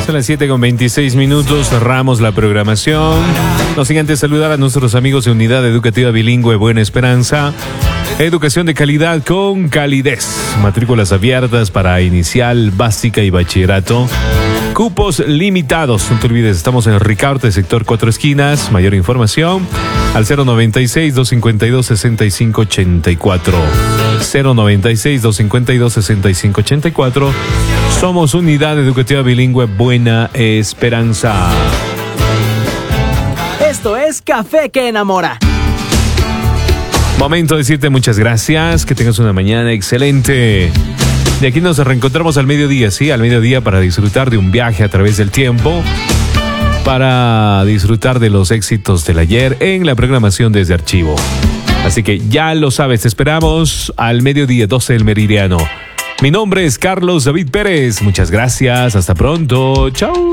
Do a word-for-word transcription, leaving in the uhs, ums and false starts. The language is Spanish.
Son las siete con veintiséis minutos, cerramos la programación. No sin antes saludar a nuestros amigos de Unidad Educativa Bilingüe Buena Esperanza. Educación de calidad con calidez. Matrículas abiertas para inicial, básica y bachillerato. Cupos limitados. No te olvides, estamos en Ricaurte, sector Cuatro Esquinas. Mayor información al cero noventa y seis, doscientos cincuenta y dos, sesenta y cinco ochenta y cuatro. cero noventa y seis, doscientos cincuenta y dos, sesenta y cinco ochenta y cuatro. Somos Unidad Educativa Bilingüe Buena Esperanza. Esto es Café que Enamora. Momento de decirte muchas gracias, que tengas una mañana excelente. De aquí nos reencontramos al mediodía, sí, al mediodía para disfrutar de un viaje a través del tiempo, para disfrutar de los éxitos del ayer en la programación desde archivo. Así que ya lo sabes, te esperamos al mediodía, doce del meridiano. Mi nombre es Carlos David Pérez, muchas gracias, hasta pronto, chao.